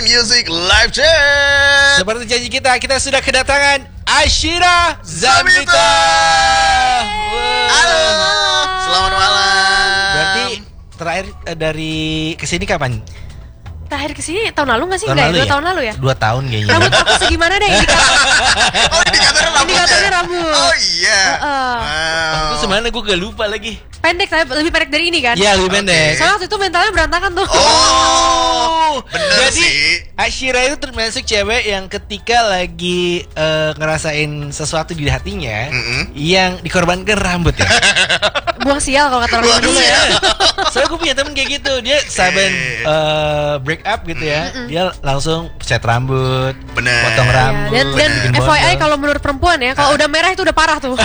Music Live Chat. Seperti janji kita sudah kedatangan Ashira Zamita. Halo, selamat malam. Berarti terakhir dari kesini kapan? Terakhir kesini tahun lalu nggak sih? Tahun Enggak, lalu 2 ya? tahun lalu ya? 2 tahun kayaknya. Rambut aku segimana deh indikator. Oh, indikatornya rambut. Indikatornya rambut. Oh iya. Itu semana gue gak lupa lagi. Pendek tapi lebih pendek dari ini kan? Iya lebih pendek. Soalnya waktu itu mentalnya berantakan tuh. Bener Jadi sih. Ashira itu termasuk cewek yang ketika lagi ngerasain sesuatu di hatinya, yang dikorbankan rambut ya. Buang sial kalau kata orang Buang dulu ya. sial. Soalnya gue punya temen kayak gitu. Dia saben break up gitu ya, dia langsung cat rambut, Bener. potong Iya, rambut. dan bikin FYI bondol. kalau menurut perempuan ya, kalau udah merah itu udah parah tuh.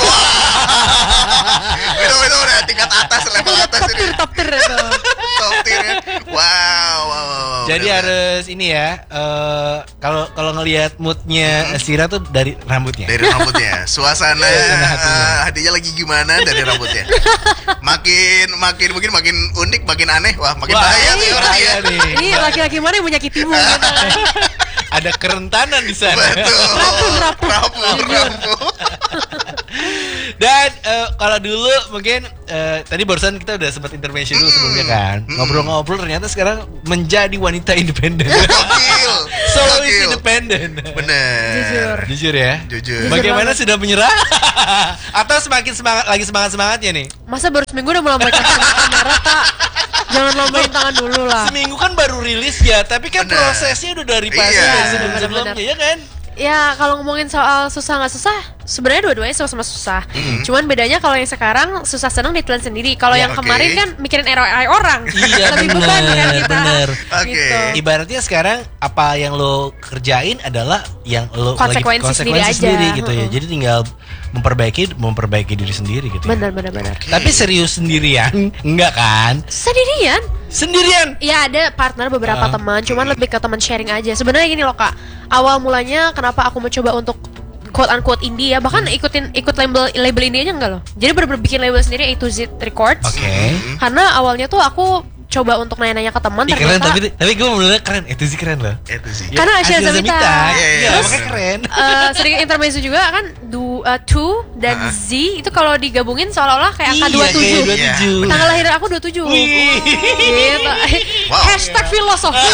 Itu udah tingkat atas, level Itu udah atas ini. top tier itu. Top tier ya. Wow. Jadi Bener. harus ini ya, kalau ngelihat moodnya Ashira tuh dari rambutnya. Dari rambutnya, suasana hatinya lagi gimana dari rambutnya. Makin mungkin makin unik, makin aneh, makin bahaya tuh orang bahaya ya. nih. Ini laki-laki mana yang menyakitimu gitu. Ada kerentanan di sana. Betul. Rapuh. Dan kalau dulu mungkin tadi barusan kita udah sempat intervention dulu sebelumnya kan. Ngobrol-ngobrol ternyata sekarang menjadi wanita independen. Gokil. Solois Gokil. independen. Bener. Jujur ya. Jujur. Bagaimana banget. sudah menyerah? Atau semakin semangatnya nih? Masa baru seminggu udah melambaikan kamera, Kak? Jangan lambain tangan dulu lah. Seminggu kan baru rilis ya, tapi kan Bener. prosesnya udah dari pasti Iya. dari sebelum-sebelumnya Bener. ya kan? Ya kalau ngomongin soal susah nggak susah, sebenarnya dua-duanya sama-sama susah. Cuman bedanya kalau yang sekarang susah senang ditelan sendiri. Kalau Ya, yang oke. kemarin kan mikirin ROI orang. Iya, lebih beban kan kita. bener. Oke. Gitu. Ibaratnya sekarang apa yang lo kerjain adalah yang lo Konsekuensi sendiri aja. gitu ya. Jadi tinggal memperbaiki diri sendiri gitu. Ya. Benar. Tapi serius sendirian enggak kan? Sendirian? Sendirian. Ya ada partner beberapa teman, cuman lebih ke teman sharing aja. Sebenarnya gini loh Kak, awal mulanya kenapa aku mencoba untuk quote unquote indie ya, bahkan ikut label indie aja enggak loh. Jadi bener-bener bikin label sendiri A2Z Records. Oke. Karena awalnya tuh aku coba untuk nanya-nanya ke teman, Ih, keren ternyata tapi gue bener keren. Itu sih keren loh. Itu sih. Karena Ashira Zamita. Iya, Terus makanya keren. sedikit intermezzo juga kan Two dan Z itu kalau digabungin seolah-olah kayak angka 27. Kayak 27. Tanggal lahir aku 27. Wih. Gitu. Wow. Hashtag filosofi.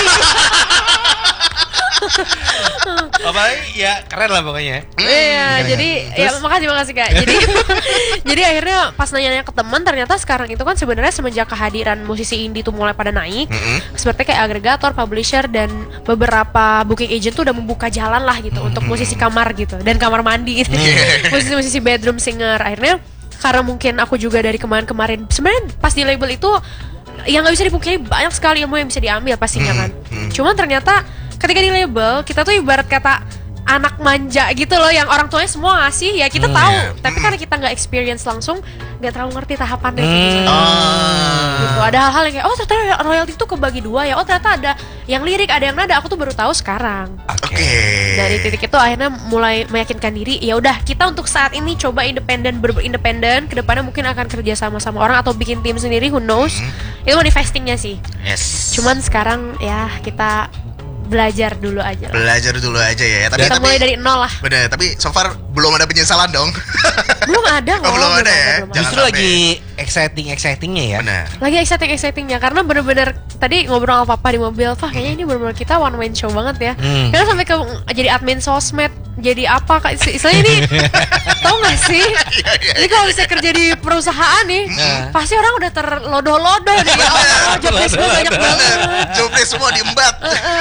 Apalagi ya keren lah pokoknya. Iya, jadi ya makasih Kak. Jadi jadi akhirnya pas nanya-nanya ke teman, ternyata sekarang itu kan sebenarnya semenjak kehadiran musisi indie tuh mulai pada naik, seperti kayak agregator, publisher dan beberapa booking agent tuh udah membuka jalan lah gitu untuk musisi kamar gitu dan kamar mandi gitu. Musisi-musisi bedroom singer. Akhirnya karena mungkin aku juga dari kemarin sebenarnya pas di label itu yang nggak bisa dipungkiri banyak sekali ilmu yang bisa diambil pastinya kan. Cuman ternyata ketika di label kita tuh ibarat kata anak manja gitu loh, yang orang tuanya semua ngasih ya kita tahu, tapi karena kita nggak experience langsung, nggak terlalu ngerti tahapannya gitu. Gitu. Ada hal-hal yang kayak ternyata royalti itu kebagi dua ya, ternyata ada yang lirik, ada yang nada, aku tuh baru tahu sekarang. Oke. Dari titik itu akhirnya mulai meyakinkan diri, ya udah kita untuk saat ini coba independen, berindependen, kedepannya mungkin akan kerja sama orang atau bikin tim sendiri, who knows. Itu manifestingnya sih. Yes. Cuman sekarang ya kita belajar dulu aja lah. Belajar dulu aja ya. Kita mulai dari nol lah. Bener, tapi so far belum ada penyesalan dong. Belum ada kok. Oh, belum ada ya? belum Jangan Justru sampai. lagi excitingnya ya. Bener. Lagi excitingnya karena bener-bener tadi ngobrol sama papa di mobil, kayaknya ini bener-bener kita one man show banget ya. Karena sampai ke jadi admin sosmed, jadi apa kak? Istilahnya ini tau gak sih? Ini kalau bisa kerja di perusahaan nih, pasti orang udah terlodoh-lodoh deh. Ya Allah, job desk gue banyak banget. Jobnya semua diembat.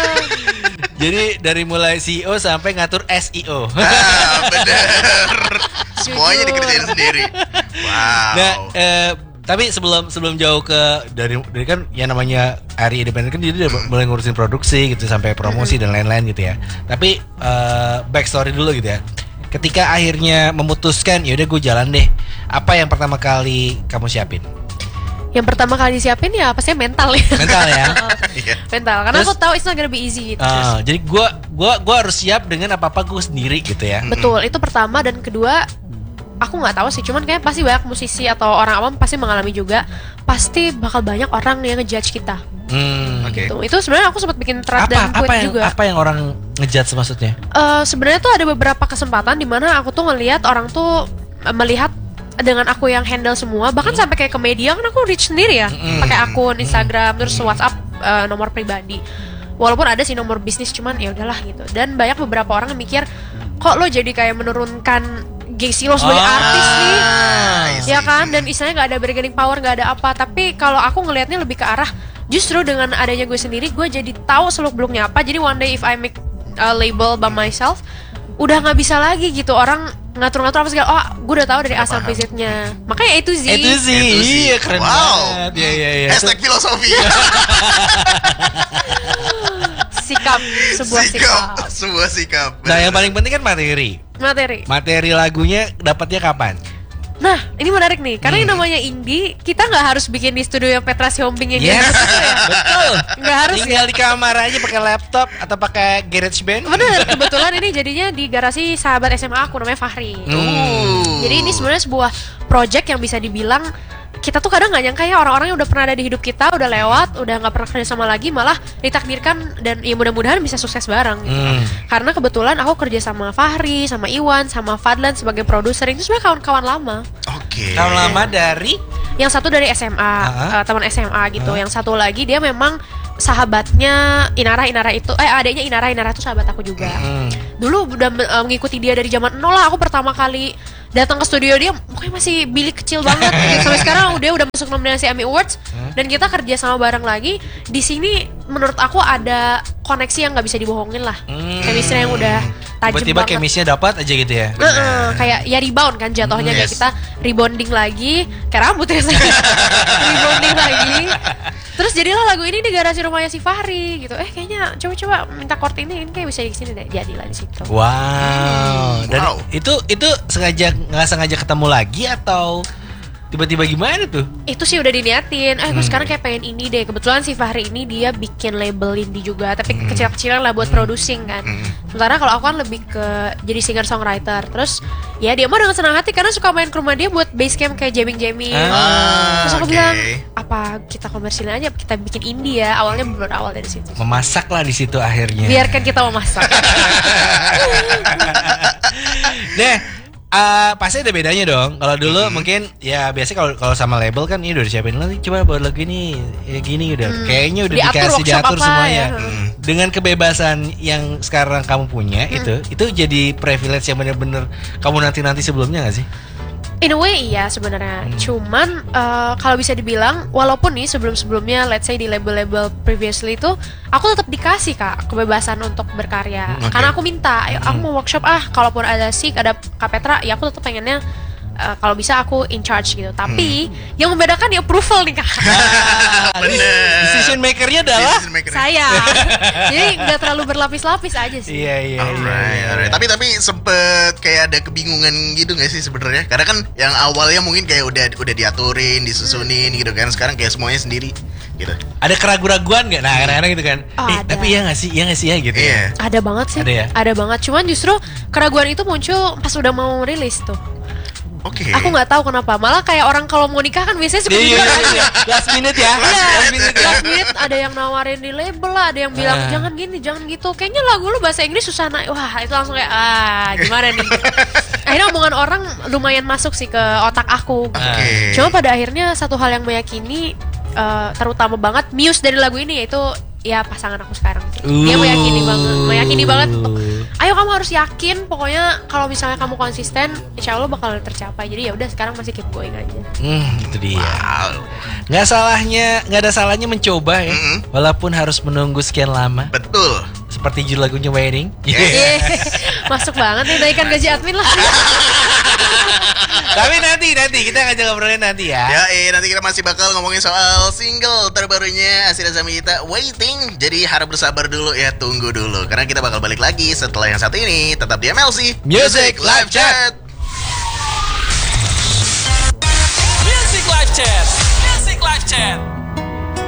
Jadi dari mulai CEO sampai ngatur SEO. Bener. Semuanya dikerjain sendiri. Wow. Nah, tapi sebelum jauh ke dari kan yang namanya Ari Independen kan dia udah mulai ngurusin produksi gitu sampai promosi dan lain-lain gitu ya. Tapi backstory dulu gitu ya. Ketika akhirnya memutuskan ya udah gue jalan deh. Apa yang pertama kali kamu siapin? Yang pertama kali disiapin ya pastinya mental ya. Mental ya. Iya. Mental, karena Terus- aku tahu it's not gonna be easy gitu. Jadi gua harus siap dengan apa-apa gue sendiri gitu ya. Betul, itu pertama, dan kedua aku nggak tahu sih, cuman kayak pasti banyak musisi atau orang awam pasti mengalami juga, pasti bakal banyak orang yang ngejudge kita. Oke. Gitu. Itu sebenarnya aku sempat bikin thread dan tweet juga. Apa yang orang ngejudge maksudnya? Sebenarnya tuh ada beberapa kesempatan di mana aku tuh ngelihat orang tuh melihat dengan aku yang handle semua, bahkan sampai kayak ke media kan aku reach sendiri ya, pakai akun Instagram terus WhatsApp, nomor pribadi. Walaupun ada sih nomor bisnis, cuman ya udahlah gitu. Dan banyak beberapa orang yang mikir, kok lo jadi kayak menurunkan gengsi lo sebagai artis nih, ya kan? Dan istilahnya nggak ada bargaining power, nggak ada apa. Tapi kalau aku ngelihatnya lebih ke arah, justru dengan adanya gue sendiri, gue jadi tahu seluk beluknya apa. Jadi one day if I make a label by myself, udah nggak bisa lagi gitu orang ngatur-ngatur apa segala. Oh, gue udah tahu dari A sampai Z-nya. Makanya itu sih. Iya, keren banget. Iya. Hashtag filosofi. Sebuah sikap. Nah, yang paling penting kan materi lagunya dapatnya kapan? Nah, ini menarik nih, karena yang namanya indie, kita nggak harus bikin di studio yang Petra Sihombing yang Yes, gitu ya. betul. Nggak harus tinggal di kamar aja pakai laptop atau pakai GarageBand. Bener, kebetulan ini jadinya di garasi sahabat SMA aku namanya Fahri. Jadi ini sebenarnya sebuah project yang bisa dibilang kita tuh kadang nggak nyangka ya, orang-orang yang udah pernah ada di hidup kita udah lewat, udah nggak pernah kerja sama lagi, malah ditakdirkan dan ya mudah-mudahan bisa sukses bareng gitu. Karena kebetulan aku kerja sama Fahri, sama Iwan, sama Fadlan sebagai produser, itu sebenarnya kawan-kawan lama. Oke. Kawan lama dari Yang satu dari SMA, teman SMA gitu. Yang satu lagi dia memang sahabatnya Inara itu, adiknya Inara itu sahabat aku juga. Dulu udah mengikuti dia dari zaman nol lah. Aku pertama kali datang ke studio dia pokoknya masih bilik kecil banget. Sampai sekarang dia udah masuk nominasi Emmy Awards dan kita kerja sama bareng lagi. Di sini menurut aku ada koneksi yang nggak bisa dibohongin lah. Chemistry yang udah tajam tiba-tiba banget. chemistry dapat aja gitu ya. Kayak ya rebound kan jatuhnya, kayak kita rebonding lagi, kayak rambut ya rebonding lagi. Terus jadilah lagu ini di garasi rumahnya si Fahri gitu. Kayaknya coba minta chord ini kayak bisa di sini deh. Jadilah di situ. Wow. Dan itu nggak sengaja ketemu lagi atau tiba-tiba gimana tuh? Itu sih udah diniatin. Gue sekarang kayak pengen ini deh. Kebetulan si Fahri ini dia bikin label indie juga, tapi kecil-kecilan lah buat producing kan. Sementara kalau aku kan lebih ke jadi singer songwriter. Terus ya dia mah dengan senang hati karena suka main ke rumah dia buat base camp kayak jamming. Terus aku bilang, apa kita komersilin aja, kita bikin indie ya. Awalnya berawal dari situ. Memasak lah di situ akhirnya. Biarkan kita memasak. Pasti ada bedanya dong. Kalau dulu mungkin ya biasanya kalau sama label kan ini udah disiapin lo nih, coba buat lagu ini ya gini udah kayaknya udah diatur semuanya. Dengan kebebasan yang sekarang kamu punya itu jadi privilege yang benar-benar kamu nanti sebelumnya nggak sih? In a way iya sebenarnya. Cuman kalau bisa dibilang walaupun nih sebelum-sebelumnya let's say di label-label previously itu aku tetap dikasih Kak kebebasan untuk berkarya. Karena aku minta, ayo aku mau workshop kalaupun ada Sik, ada Kak Petra, ya aku tetap pengennya kalau bisa aku in charge gitu. Tapi yang membedakan ya approval nih Kak. Decision makernya adalah saya. Jadi nggak terlalu berlapis-lapis aja sih. Iya. Alright. Tapi sempet kayak ada kebingungan gitu nggak sih sebenarnya? Karena kan yang awalnya mungkin kayak udah diaturin, disusunin gitu kan. Sekarang kayak semuanya sendiri gitu. Ada keraguan-raguan nggak? Nah, kadang-kadang gitu kan. Tapi ya nggak sih ya gitu. Iya. Ada banget sih. Ada banget. Cuman justru keraguan itu muncul pas udah mau rilis tuh. Oke. Aku nggak tahu kenapa. Malah kayak orang kalau mau nikah kan biasanya suka Iya. Last minute ya. Last minute ada yang nawarin di label lah, ada yang bilang jangan gini, jangan gitu. Kayaknya lagu lu bahasa Inggris susah naik. Wah, itu langsung kayak gimana nih? Akhirnya omongan orang lumayan masuk sih ke otak aku. Cuma pada akhirnya satu hal yang meyakini terutama banget Muse dari lagu ini yaitu ya pasangan aku sekarang. Dia meyakini banget untuk ayo kamu harus yakin, pokoknya kalau misalnya kamu konsisten insya Allah bakal tercapai. Jadi ya udah sekarang masih keep going aja. Itu dia. Nggak ada salahnya mencoba ya, walaupun harus menunggu sekian lama. Betul. Seperti judul lagunya Wedding. Masuk banget nih, naikan gaji admin lah. Tapi nanti kita ngajak ngobrolin nanti ya. Nanti kita masih bakal ngomongin soal single terbarunya Asira Zamita, Waiting. Jadi harap bersabar dulu ya, tunggu dulu. Karena kita bakal balik lagi setelah yang satu ini. Tetap di MLC Music Live Chat. Music Live Chat.